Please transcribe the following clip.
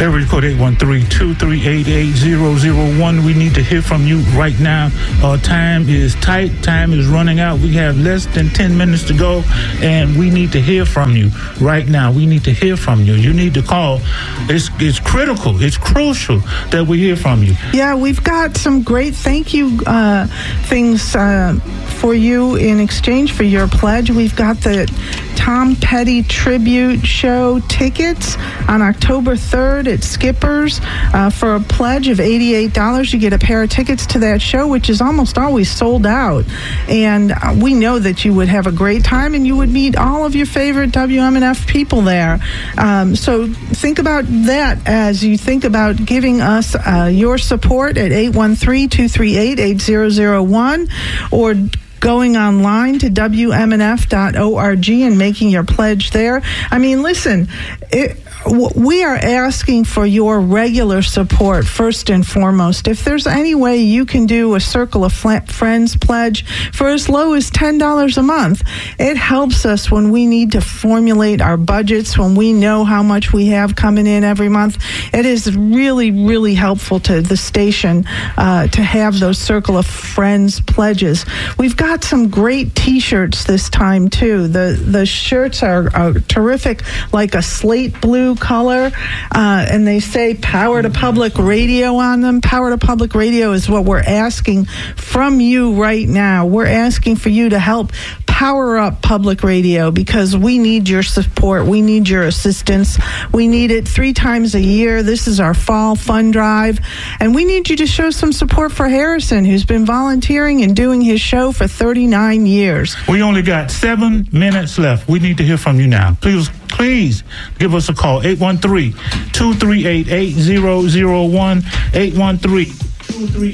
Area code 813-238-8001. We need to hear from you right now. Time is tight. Time is running out. We have less than 10 minutes to go, and we need to hear from you right now. We need to hear from you. You need to call. It's critical. It's crucial that we hear from you. Yeah, we've got some great thank you things for you in exchange for your pledge. We've got the Tom Petty Tribute Show tickets on October 3rd at Skipper's. For a pledge of $88, you get a pair of tickets to that show, which is almost always sold out. And we know that you would have a great time and you would meet all of your favorite WMNF people there. So think about that as you think about giving us your support at 813-238-8001 or going online to WMNF.org and making your pledge there. I mean, listen, we are asking for your regular support first and foremost. If there's any way you can do a Circle of Friends pledge for as low as $10 a month, it helps us when we need to formulate our budgets, when we know how much we have coming in every month. It is really, really helpful to the station to have those Circle of Friends pledges. We've got some great T-shirts this time, too. The shirts are terrific, like a slate blue color, and they say Power to Public Radio on them. Power to Public Radio is what we're asking from you right now. We're asking for you to help power up public radio because we need your support. We need your assistance. We need it 3 times a year. This is our fall fund drive, and we need you to show some support for Harrison, who's been volunteering and doing his show for 39 years. We only got 7 minutes left. We need to hear from you now. Please give us a call, 813-238-8001, 813-238